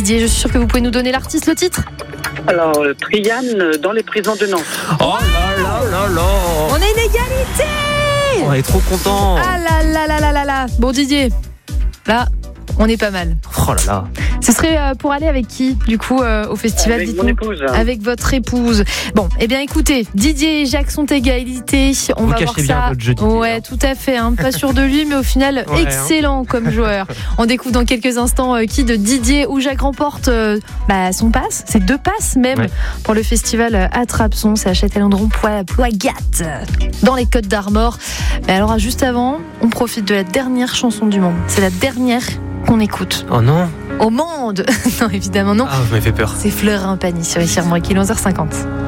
Didier, je suis sûre que vous pouvez nous donner l'artiste, le titre. Alors, Triane dans les prisons de Nantes. Oh là là là là. On a une égalité. On est trop contents. Ah là là là là là là. Bon Didier, là, on est pas mal. Oh là là. Ce serait pour aller avec qui, du coup, au festival? Avec dites-nous. mon épouse. Avec votre épouse. Bon, eh bien écoutez, Didier et Jacques sont égalité. On Vous va cachez voir bien ça. votre jeu, Didier, Ouais, tout à fait. Pas sûr de lui, mais au final, Ouais, excellent comme joueur. On découvre dans quelques instants qui de Didier ou Jacques remporte son pass. C'est 2 passes même pour le festival Attrape-Son. C'est à Châtellendron, Ploigat, dans les Côtes d'Armor. Mais alors, juste avant, on profite de la dernière chanson du monde. C'est la dernière qu'on écoute. Oh non. Au monde. Non, évidemment non. Ah, vous m'avez fait peur. C'est Fleurin Pagny sur Issy Moriquet, 11h50.